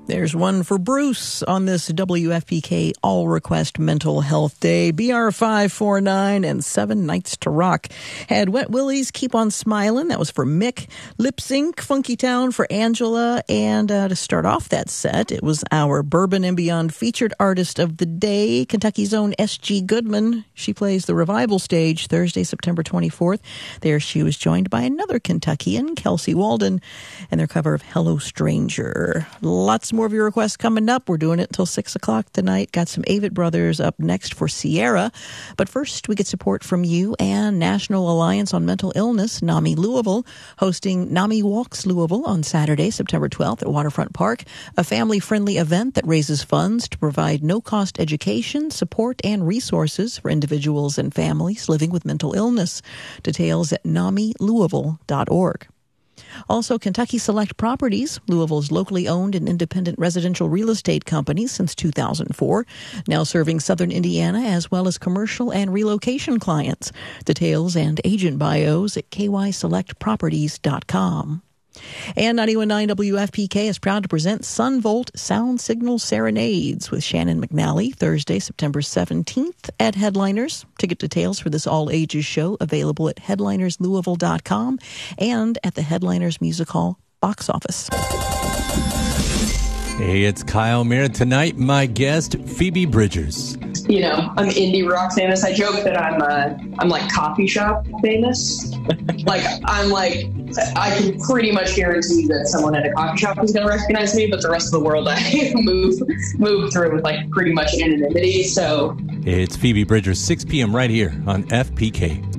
There's one for Bruce on this WFPK All-Request Mental Health Day. BR 549 and 7 Nights to Rock. Had Wet Willie's Keep on Smiling. That was for Mick. Lip Sync, Funky Town for Angela. And to start off that set, it was our Bourbon and Beyond featured artist of the day, Kentucky's own S.G. Goodman. She plays the Revival stage Thursday, September 24th. There she was joined by another Kentuckian, Kelsey Walden, and their cover of Hello Stranger. Lots more of your requests coming up. We're doing it until 6 o'clock tonight. Got some Avett Brothers up next for Sierra. But first, we get support from you and National Alliance on Mental Illness, NAMI Louisville, hosting NAMI Walks Louisville on Saturday, September 12th at Waterfront Park, a family-friendly event that raises funds to provide no-cost education, support, and resources for individuals and families living with mental illness. Details at namilouisville.org. Also, Kentucky Select Properties, Louisville's locally owned and independent residential real estate company since 2004, now serving southern Indiana as well as commercial and relocation clients. Details and agent bios at kyselectproperties.com. And 91.9 WFPK is proud to present Sunvolt Sound Signal Serenades with Shannon McNally, Thursday, September 17th at Headliners. Ticket details for this all-ages show available at headlinerslouisville.com and at the Headliners Music Hall box office. Hey, it's Kyle Meara. Tonight, my guest, Phoebe Bridgers. You know, I'm indie rock famous. I joke that I'm like coffee shop famous. I can pretty much guarantee that someone at a coffee shop is going to recognize me, but the rest of the world I move through with like pretty much anonymity. So it's Phoebe Bridgers, 6 p.m. right here on FPK.